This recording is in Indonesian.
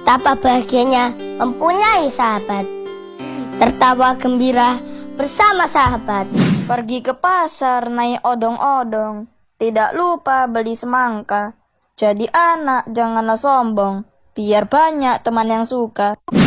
Betapa bahagianya mempunyai sahabat. Tertawa gembira bersama sahabat. Pergi ke pasar naik odong-odong, tidak lupa beli semangka. Jadi anak janganlah sombong, biar banyak teman yang suka.